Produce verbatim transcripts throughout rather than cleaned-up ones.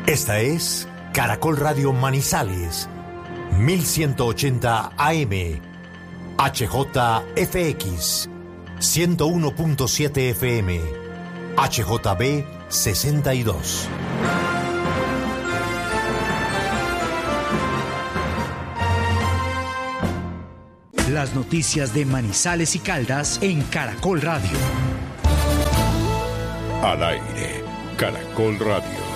Esta es Caracol Radio Manizales, mil ciento ochenta A M, H J F X, ciento uno punto siete F M, H J B sesenta y dos. Las noticias de Manizales y Caldas en Caracol Radio. Al aire, Caracol Radio.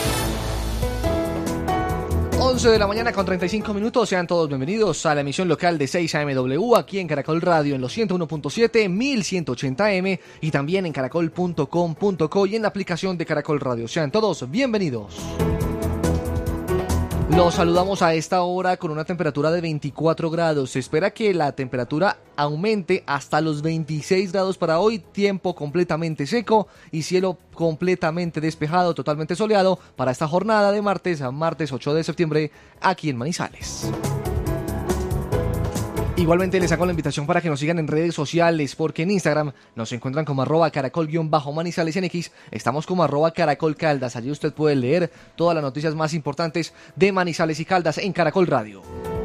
once de la mañana con treinta y cinco minutos, sean todos bienvenidos a la emisión local de seis A M W aquí en Caracol Radio en los ciento uno punto siete, mil ciento ochenta A M y también en caracol punto com punto co y en la aplicación de Caracol Radio. Sean todos bienvenidos. Los saludamos a esta hora con una temperatura de veinticuatro grados. Se espera que la temperatura aumente hasta los veintiséis grados para hoy. Tiempo completamente seco y cielo completamente despejado, totalmente soleado para esta jornada de martes a martes ocho de septiembre aquí en Manizales. Igualmente les hago la invitación para que nos sigan en redes sociales, porque en Instagram nos encuentran como arroba caracol-manizales, en X estamos como arroba caracol caldas. Allí usted puede leer todas las noticias más importantes de Manizales y Caldas en Caracol Radio.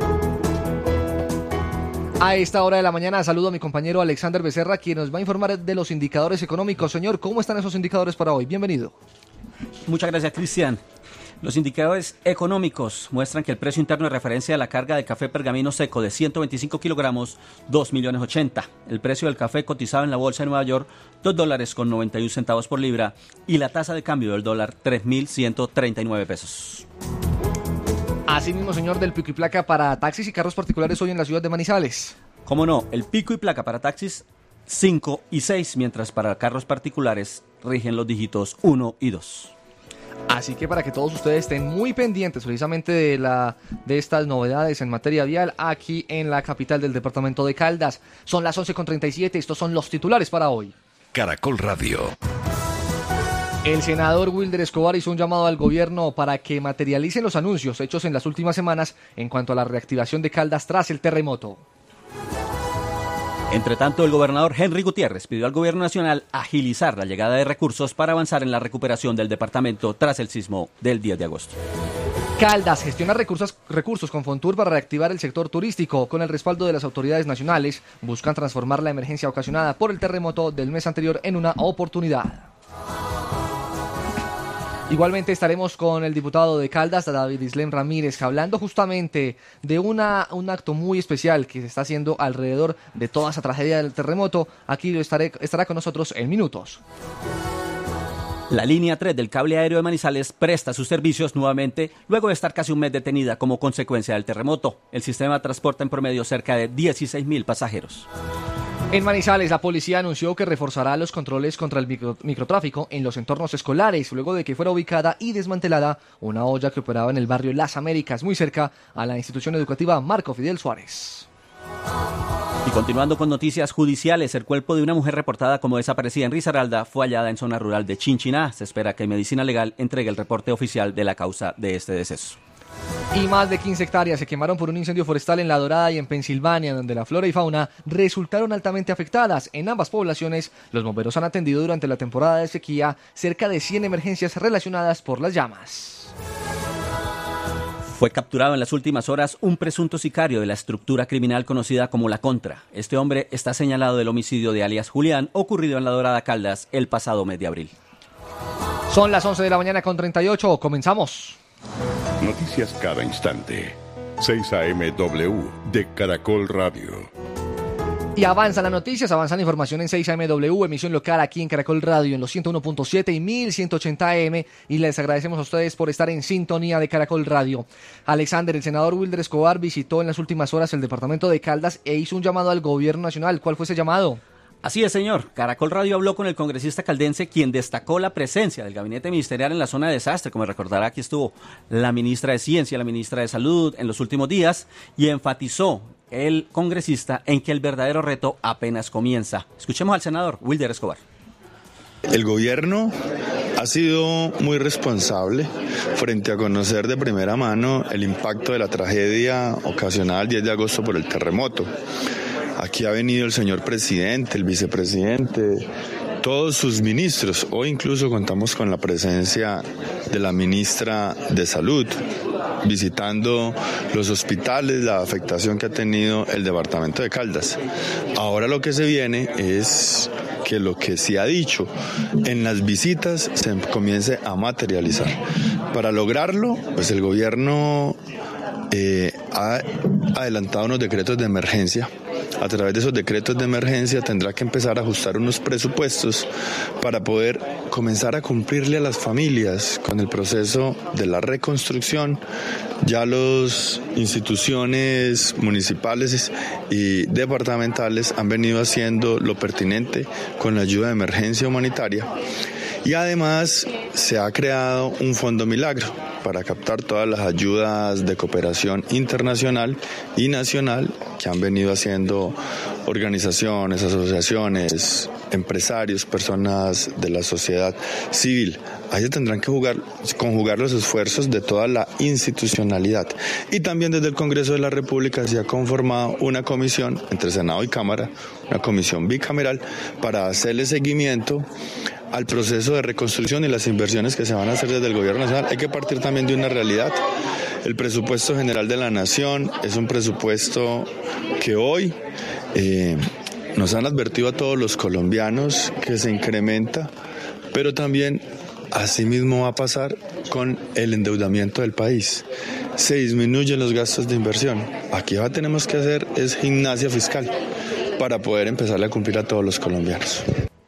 A esta hora de la mañana saludo a mi compañero Alexander Becerra, quien nos va a informar de los indicadores económicos. Señor, ¿cómo están esos indicadores para hoy? Bienvenido. Muchas gracias, Cristian. Los indicadores económicos muestran que el precio interno de referencia de la carga de café pergamino seco de ciento veinticinco kilogramos, dos millones ochenta. El precio del café cotizado en la bolsa de Nueva York, dos dólares con noventa y un centavos por libra. Y la tasa de cambio del dólar, tres mil ciento treinta y nueve pesos. Asimismo, señor, del pico y placa para taxis y carros particulares hoy en la ciudad de Manizales. Cómo no, el pico y placa para taxis cinco y seis, mientras para carros particulares rigen los dígitos uno y dos. Así que para que todos ustedes estén muy pendientes precisamente de, la, de estas novedades en materia vial aquí en la capital del departamento de Caldas. Son las once con treinta y siete, estos son los titulares para hoy. Caracol Radio. El senador Wilder Escobar hizo un llamado al gobierno para que materialicen los anuncios hechos en las últimas semanas en cuanto a la reactivación de Caldas tras el terremoto. Entre tanto, el gobernador Henry Gutiérrez pidió al gobierno nacional agilizar la llegada de recursos para avanzar en la recuperación del departamento tras el sismo del diez de agosto. Caldas gestiona recursos, recursos con Fontur para reactivar el sector turístico. Con el respaldo de las autoridades nacionales, buscan transformar la emergencia ocasionada por el terremoto del mes anterior en una oportunidad. Igualmente estaremos con el diputado de Caldas, David Islem Ramírez, hablando justamente de una, un acto muy especial que se está haciendo alrededor de toda esa tragedia del terremoto. Aquí lo estaré, estará con nosotros en minutos. La línea tres del cable aéreo de Manizales presta sus servicios nuevamente luego de estar casi un mes detenida como consecuencia del terremoto. El sistema transporta en promedio cerca de dieciséis mil pasajeros. En Manizales, la policía anunció que reforzará los controles contra el micro, microtráfico en los entornos escolares, luego de que fuera ubicada y desmantelada una olla que operaba en el barrio Las Américas, muy cerca a la institución educativa Marco Fidel Suárez. Y continuando con noticias judiciales, el cuerpo de una mujer reportada como desaparecida en Risaralda fue hallada en zona rural de Chinchiná. Se espera que Medicina Legal entregue el reporte oficial de la causa de este deceso. Y más de quince hectáreas se quemaron por un incendio forestal en La Dorada y en Pensilvania, donde la flora y fauna resultaron altamente afectadas. En ambas poblaciones, los bomberos han atendido durante la temporada de sequía cerca de cien emergencias relacionadas por las llamas. Fue capturado en las últimas horas un presunto sicario de la estructura criminal conocida como La Contra. Este hombre está señalado del homicidio de alias Julián, ocurrido en La Dorada, Caldas, el pasado mes de abril. Son las once de la mañana con treinta y ocho, comenzamos. Noticias cada instante. seis A M W de Caracol Radio. Y avanzan las noticias, avanza la información en seis A M W, emisión local aquí en Caracol Radio en los ciento uno punto siete y mil ciento ochenta A M, y les agradecemos a ustedes por estar en sintonía de Caracol Radio. Alexander, el senador Wilder Escobar visitó en las últimas horas el departamento de Caldas e hizo un llamado al gobierno nacional. ¿Cuál fue ese llamado? Así es, señor. Caracol Radio habló con el congresista caldense, quien destacó la presencia del gabinete ministerial en la zona de desastre. Como recordará, aquí estuvo la ministra de Ciencia, la ministra de Salud en los últimos días, y enfatizó el congresista en que el verdadero reto apenas comienza. Escuchemos al senador Wilder Escobar. El gobierno ha sido muy responsable frente a conocer de primera mano el impacto de la tragedia ocasionada el diez de agosto por el terremoto. Aquí ha venido el señor presidente, el vicepresidente, todos sus ministros. Hoy incluso contamos con la presencia de la ministra de Salud, visitando los hospitales, la afectación que ha tenido el departamento de Caldas. Ahora lo que se viene es que lo que se ha dicho en las visitas se comience a materializar. Para lograrlo, pues el gobierno eh, ha adelantado unos decretos de emergencia. A través de esos decretos de emergencia tendrá que empezar a ajustar unos presupuestos para poder comenzar a cumplirle a las familias con el proceso de la reconstrucción. Ya las instituciones municipales y departamentales han venido haciendo lo pertinente con la ayuda de emergencia humanitaria. Y además se ha creado un fondo milagro para captar todas las ayudas de cooperación internacional y nacional que han venido haciendo organizaciones, asociaciones, empresarios, personas de la sociedad civil. Ahí tendrán que jugar, conjugar los esfuerzos de toda la institucionalidad. Y también desde el Congreso de la República se ha conformado una comisión entre Senado y Cámara, una comisión bicameral, para hacerle seguimiento al proceso de reconstrucción y las inversiones que se van a hacer desde el Gobierno Nacional. Hay que partir también de una realidad. El presupuesto general de la Nación es un presupuesto que hoy eh, nos han advertido a todos los colombianos que se incrementa, pero también asimismo va a pasar con el endeudamiento del país. Se disminuyen los gastos de inversión. Aquí ya tenemos que hacer es gimnasia fiscal para poder empezar a cumplir a todos los colombianos.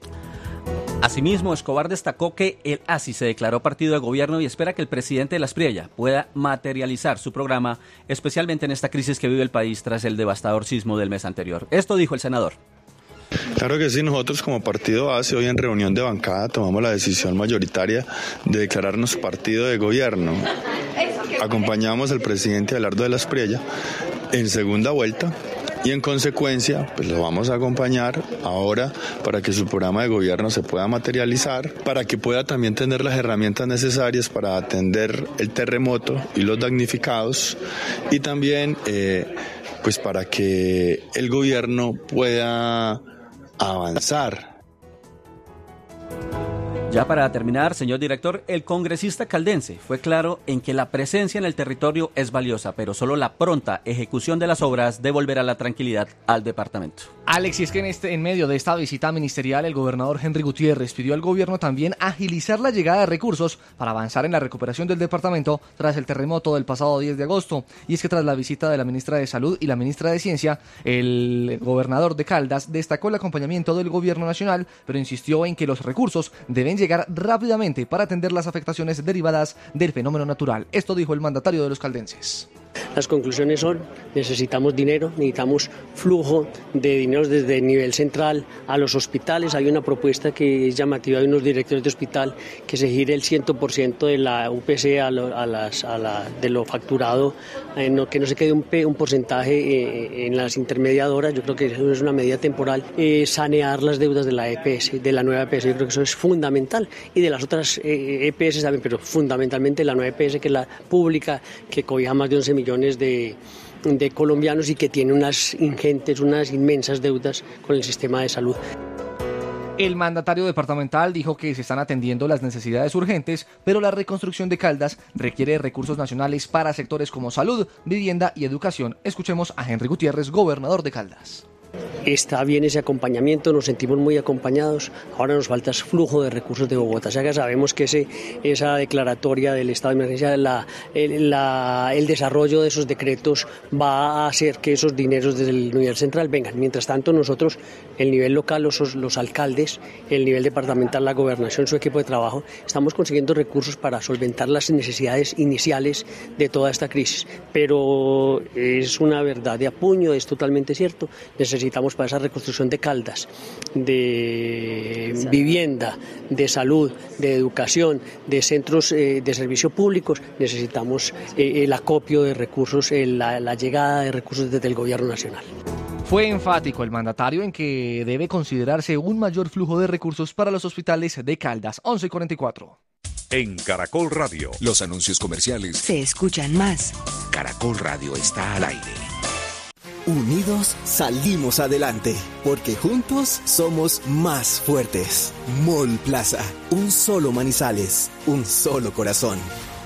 Asimismo, Escobar destacó que el A S I se declaró partido de gobierno y espera que el presidente de la Espriella pueda materializar su programa, especialmente en esta crisis que vive el país tras el devastador sismo del mes anterior. Esto dijo el senador. Claro que sí, nosotros como partido A S I hoy en reunión de bancada tomamos la decisión mayoritaria de declararnos partido de gobierno. Acompañamos al presidente Abelardo de la Espriella en segunda vuelta. Y en consecuencia, pues lo vamos a acompañar ahora para que su programa de gobierno se pueda materializar, para que pueda también tener las herramientas necesarias para atender el terremoto y los damnificados, y también eh, pues para que el gobierno pueda avanzar. Ya para terminar, señor director, el congresista caldense fue claro en que la presencia en el territorio es valiosa, pero solo la pronta ejecución de las obras devolverá la tranquilidad al departamento. Alex, y es que en, este, en medio de esta visita ministerial, el gobernador Henry Gutiérrez pidió al gobierno también agilizar la llegada de recursos para avanzar en la recuperación del departamento tras el terremoto del pasado diez de agosto. Y es que tras la visita de la ministra de Salud y la ministra de Ciencia, el gobernador de Caldas destacó el acompañamiento del gobierno nacional, pero insistió en que los recursos deben llegar rápidamente para atender las afectaciones derivadas del fenómeno natural. Esto dijo el mandatario de los caldenses. Las conclusiones son: necesitamos dinero, necesitamos flujo de dinero desde el nivel central a los hospitales. Hay una propuesta que es llamativa de unos directores de hospital, que se gire el cien por ciento de la U P C a lo, a las, a la, de lo facturado, eh, no, que no se quede un, un porcentaje eh, en las intermediadoras. Yo creo que eso es una medida temporal. Eh, sanear las deudas de la E P S, de la nueva E P S, yo creo que eso es fundamental, y de las otras eh, E P S también, pero fundamentalmente la nueva E P S, que es la pública, que cobija más de once millones de, de colombianos y que tiene unas ingentes, unas inmensas deudas con el sistema de salud. El mandatario departamental dijo que se están atendiendo las necesidades urgentes, pero la reconstrucción de Caldas requiere recursos nacionales para sectores como salud, vivienda y educación. Escuchemos a Henry Gutiérrez, gobernador de Caldas. Está bien ese acompañamiento, nos sentimos muy acompañados. Ahora nos falta ese flujo de recursos de Bogotá. O sea que sabemos que ese, esa declaratoria del estado de emergencia, la, el, la, el desarrollo de esos decretos va a hacer que esos dineros desde el nivel central vengan. Mientras tanto, nosotros, el nivel local, los, los alcaldes, el nivel departamental, la gobernación, su equipo de trabajo, estamos consiguiendo recursos para solventar las necesidades iniciales de toda esta crisis. Pero es una verdad de apuño, es totalmente cierto. Necesitamos para esa reconstrucción de Caldas, de vivienda, de salud, de educación, de centros eh, de servicio públicos, necesitamos eh, el acopio de recursos, eh, la, la llegada de recursos desde el gobierno nacional. Fue enfático el mandatario en que debe considerarse un mayor flujo de recursos para los hospitales de Caldas. once cuarenta y cuatro. En Caracol Radio, los anuncios comerciales se escuchan más. Caracol Radio está al aire. Unidos salimos adelante, porque juntos somos más fuertes. Mall Plaza, un solo Manizales, un solo corazón.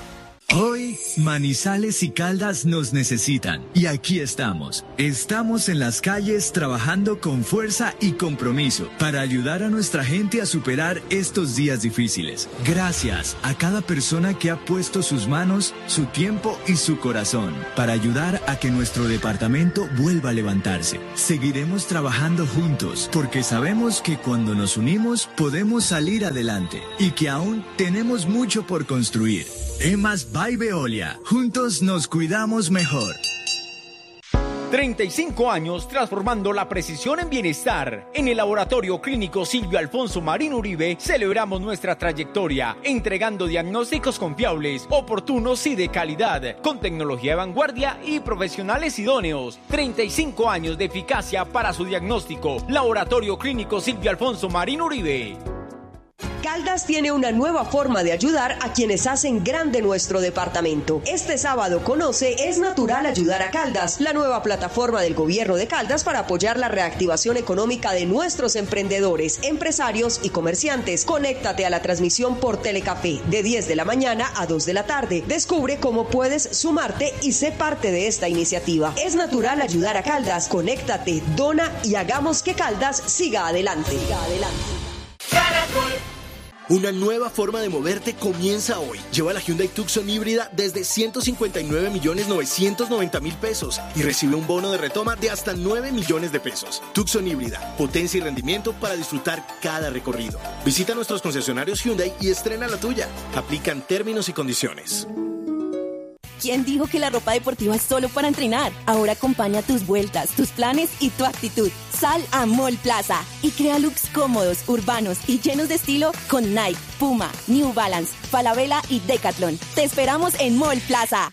Hoy, Manizales y Caldas nos necesitan. Y aquí estamos. Estamos en las calles trabajando con fuerza y compromiso para ayudar a nuestra gente a superar estos días difíciles. Gracias a cada persona que ha puesto sus manos, su tiempo y su corazón para ayudar a que nuestro departamento vuelva a levantarse. Seguiremos trabajando juntos porque sabemos que cuando nos unimos podemos salir adelante y que aún tenemos mucho por construir. Emas by Veolia. Juntos nos cuidamos mejor. treinta y cinco años transformando la precisión en bienestar. En el Laboratorio Clínico Silvio Alfonso Marín Uribe celebramos nuestra trayectoria, entregando diagnósticos confiables, oportunos y de calidad, con tecnología de vanguardia y profesionales idóneos. treinta y cinco años de eficacia para su diagnóstico. Laboratorio Clínico Silvio Alfonso Marín Uribe. Caldas tiene una nueva forma de ayudar a quienes hacen grande nuestro departamento. Este sábado conoce Es Natural Ayudar a Caldas, la nueva plataforma del gobierno de Caldas para apoyar la reactivación económica de nuestros emprendedores, empresarios y comerciantes. Conéctate a la transmisión por Telecafé de diez de la mañana a dos de la tarde. Descubre cómo puedes sumarte y sé parte de esta iniciativa. Es Natural Ayudar a Caldas. Conéctate, dona y hagamos que Caldas siga adelante. Siga adelante. Caracol. Una nueva forma de moverte comienza hoy. Lleva la Hyundai Tucson híbrida desde ciento cincuenta y nueve millones novecientos noventa mil pesos y recibe un bono de retoma de hasta nueve millones de pesos. Tucson híbrida, potencia y rendimiento para disfrutar cada recorrido. Visita nuestros concesionarios Hyundai y estrena la tuya. Aplican términos y condiciones. ¿Quién dijo que la ropa deportiva es solo para entrenar? Ahora acompaña tus vueltas, tus planes y tu actitud. Sal a Mall Plaza y crea looks cómodos, urbanos y llenos de estilo con Nike, Puma, New Balance, Falabella y Decathlon. Te esperamos en Mall Plaza.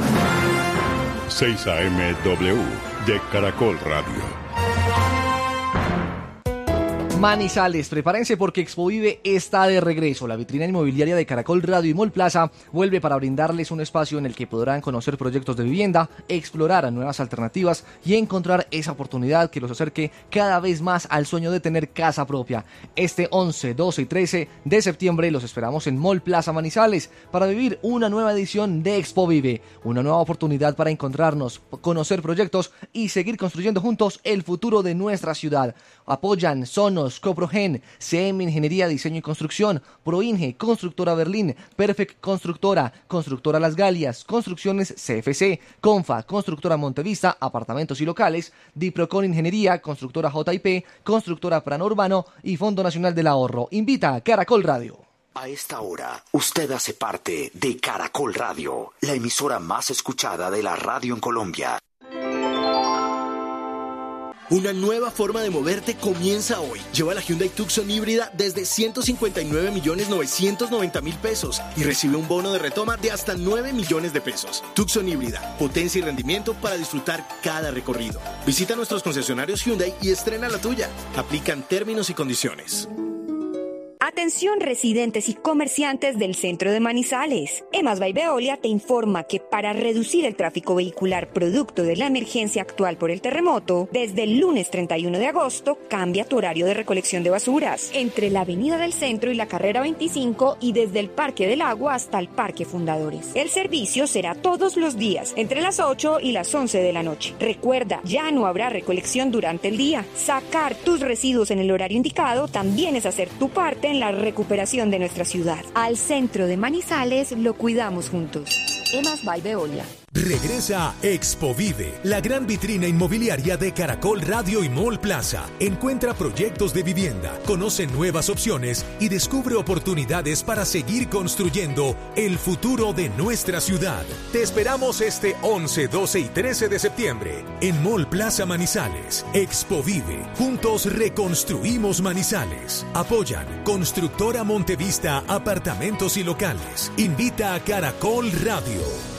seis A M W de Caracol Radio. Manizales, prepárense porque Expovive está de regreso. La vitrina inmobiliaria de Caracol Radio y Mall Plaza vuelve para brindarles un espacio en el que podrán conocer proyectos de vivienda, explorar nuevas alternativas y encontrar esa oportunidad que los acerque cada vez más al sueño de tener casa propia. Este once, doce y trece de septiembre los esperamos en Mall Plaza Manizales para vivir una nueva edición de Expovive, una nueva oportunidad para encontrarnos, conocer proyectos y seguir construyendo juntos el futuro de nuestra ciudad. Apoyan Sonos, Coprogen, C M Ingeniería, Diseño y Construcción, Proinge, Constructora Berlín, Perfect Constructora, Constructora Las Galias, Construcciones C F C, Confa, Constructora Montevista, Apartamentos y Locales, Diprocon Ingeniería, Constructora J I P, Constructora Plan Urbano y Fondo Nacional del Ahorro. Invita a Caracol Radio. A esta hora, usted hace parte de Caracol Radio, la emisora más escuchada de la radio en Colombia. Una nueva forma de moverte comienza hoy. Lleva la Hyundai Tucson híbrida desde ciento cincuenta y nueve millones novecientos noventa mil pesos y recibe un bono de retoma de hasta nueve millones de pesos. Tucson híbrida, potencia y rendimiento para disfrutar cada recorrido. Visita nuestros concesionarios Hyundai y estrena la tuya. Aplican términos y condiciones. Atención residentes y comerciantes del centro de Manizales. Emas by Veolia te informa que para reducir el tráfico vehicular producto de la emergencia actual por el terremoto, desde el lunes treinta y uno de agosto cambia tu horario de recolección de basuras entre la Avenida del Centro y la Carrera veinticinco y desde el Parque del Agua hasta el Parque Fundadores. El servicio será todos los días entre las ocho y las once de la noche. Recuerda, ya no habrá recolección durante el día. Sacar tus residuos en el horario indicado también es hacer tu parte en la recuperación de nuestra ciudad. Al centro de Manizales lo cuidamos juntos. Emas by Veolia. Regresa Expovive, la gran vitrina inmobiliaria de Caracol Radio y Mall Plaza. Encuentra proyectos de vivienda, conoce nuevas opciones y descubre oportunidades para seguir construyendo el futuro de nuestra ciudad. Te esperamos este once, doce y trece de septiembre en Mall Plaza Manizales. Expovive, juntos reconstruimos Manizales. Apoyan Constructora Montevista, Apartamentos y Locales. Invita a Caracol Radio.